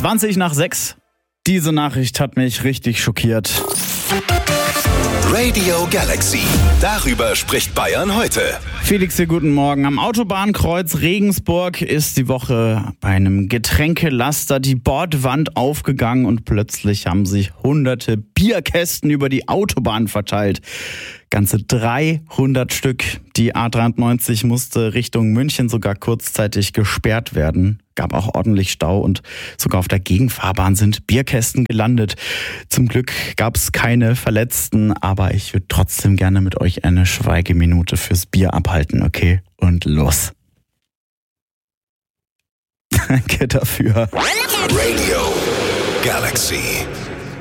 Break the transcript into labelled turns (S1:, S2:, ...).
S1: 20 nach 6. Diese Nachricht hat mich richtig schockiert.
S2: Radio Galaxy. Darüber spricht Bayern heute.
S1: Felix, hier guten Morgen. Am Autobahnkreuz Regensburg ist die Woche bei einem Getränkelaster die Bordwand aufgegangen und plötzlich haben sich hunderte Bierkästen über die Autobahn verteilt. Ganze 300 Stück. Die A93 musste Richtung München sogar kurzzeitig gesperrt werden. Gab auch ordentlich Stau und sogar auf der Gegenfahrbahn sind Bierkästen gelandet. Zum Glück gab es keine Verletzten, aber ich würde trotzdem gerne mit euch eine Schweigeminute fürs Bier abhalten, okay? Und los. Danke dafür.
S2: Radio Galaxy.